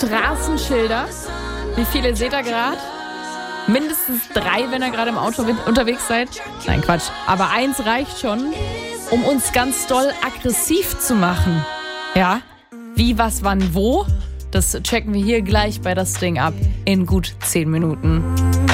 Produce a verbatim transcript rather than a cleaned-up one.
Straßenschilder. Wie viele seht ihr gerade? Mindestens drei, wenn ihr gerade im Auto unterwegs seid. Nein, Quatsch. Aber eins reicht schon, um uns ganz doll aggressiv zu machen. Ja? Wie, was, wann, wo? Das checken wir hier gleich bei das Ding ab in gut zehn Minuten.